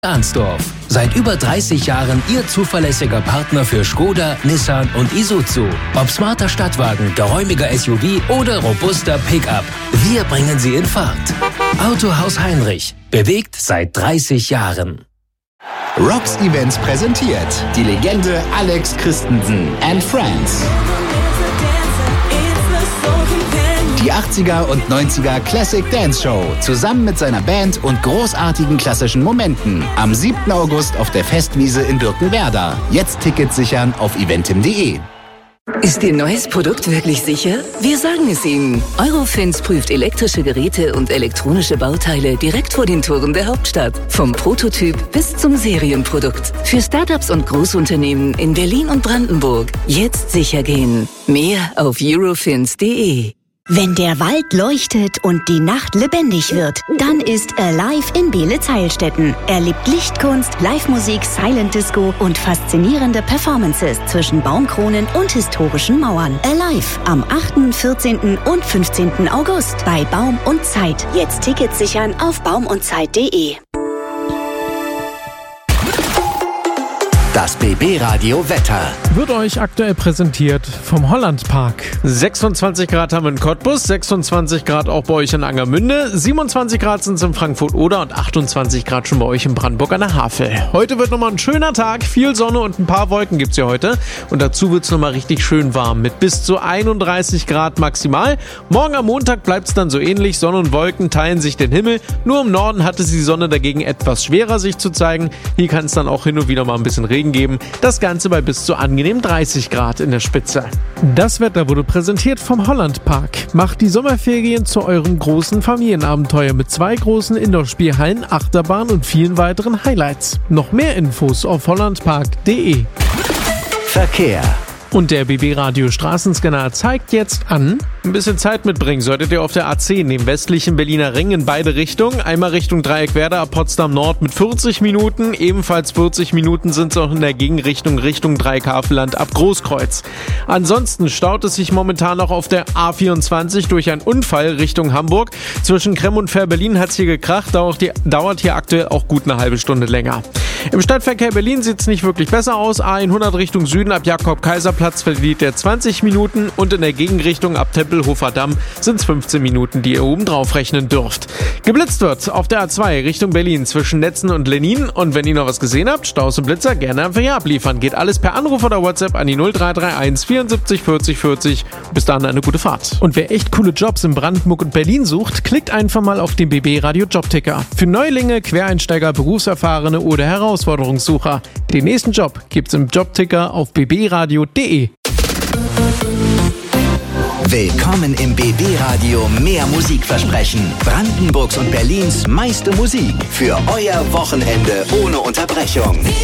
Arnsdorf. Seit über 30 Jahren Ihr zuverlässiger Partner für Skoda, Nissan und Isuzu. Ob smarter Stadtwagen, geräumiger SUV oder robuster Pickup. Wir bringen Sie in Fahrt. Autohaus Heinrich. Bewegt seit 30 Jahren. Rocks Events präsentiert die Legende Alex Christensen and Friends. Die 80er und 90er Classic Dance Show zusammen mit seiner Band und großartigen klassischen Momenten. Am 7. August auf der Festwiese in Birkenwerder. Jetzt Tickets sichern auf eventim.de. Ist Ihr neues Produkt wirklich sicher? Wir sagen es Ihnen. Eurofins prüft elektrische Geräte und elektronische Bauteile direkt vor den Toren der Hauptstadt. Vom Prototyp bis zum Serienprodukt. Für Startups und Großunternehmen in Berlin und Brandenburg. Jetzt sicher gehen. Mehr auf eurofins.de. Wenn der Wald leuchtet und die Nacht lebendig wird, dann ist Alive in Beelitz-Heilstätten. Erlebt Lichtkunst, Live-Musik, Silent Disco und faszinierende Performances zwischen Baumkronen und historischen Mauern. Alive am 8., 14. und 15. August bei Baum und Zeit. Jetzt Tickets sichern auf baumundzeit.de. Das BB-Radio Wetter wird euch aktuell präsentiert vom Hollandpark. 26 Grad haben wir in Cottbus, 26 Grad auch bei euch in Angermünde, 27 Grad sind es in Frankfurt-Oder und 28 Grad schon bei euch in Brandenburg an der Havel. Heute wird nochmal ein schöner Tag, viel Sonne und ein paar Wolken gibt's hier heute. Und dazu wird's nochmal richtig schön warm mit bis zu 31 Grad maximal. Morgen am Montag bleibt's dann so ähnlich, Sonne und Wolken teilen sich den Himmel. Nur im Norden hat es die Sonne dagegen etwas schwerer sich zu zeigen. Hier kann es dann auch hin und wieder mal ein bisschen Regen geben. Das Ganze bei bis zu angenehm 30 Grad in der Spitze. Das Wetter wurde präsentiert vom Hollandpark. Macht die Sommerferien zu eurem großen Familienabenteuer mit 2 großen Indoor-Spielhallen, Achterbahn und vielen weiteren Highlights. Noch mehr Infos auf hollandpark.de. Verkehr. Und der BB-Radio Straßenscanner zeigt jetzt an. Ein bisschen Zeit mitbringen solltet ihr auf der A10, dem westlichen Berliner Ring in beide Richtungen. Einmal Richtung Dreieckwerder ab Potsdam Nord mit 40 Minuten. Ebenfalls 40 Minuten sind es auch in der Gegenrichtung Richtung Dreieckhavelland ab Großkreuz. Ansonsten staut es sich momentan noch auf der A24 durch einen Unfall Richtung Hamburg. Zwischen Kremm und Fähr-Berlin hat es hier gekracht, dauert hier aktuell auch gut eine halbe Stunde länger. Im Stadtverkehr Berlin sieht es nicht wirklich besser aus. A100 Richtung Süden ab Jakob-Kaiser-Platz verliert er 20 Minuten und in der Gegenrichtung ab Tempelhofer Damm sind es 15 Minuten, die ihr oben drauf rechnen dürft. Geblitzt wird auf der A2 Richtung Berlin zwischen Netzen und Lenin und wenn ihr noch was gesehen habt, Staus und Blitzer gerne einfach hier abliefern. Geht alles per Anruf oder WhatsApp an die 0331 74 40 40. Bis dahin eine gute Fahrt. Und wer echt coole Jobs in Brandenburg und Berlin sucht, klickt einfach mal auf den BB Radio Jobticker. Für Neulinge, Quereinsteiger, Berufserfahrene oder Herausforderungssucher. Den nächsten Job gibt's im Jobticker auf bbradio.de. Willkommen im BB-Radio Mehr Musikversprechen. Brandenburgs und Berlins meiste Musik für euer Wochenende ohne Unterbrechung.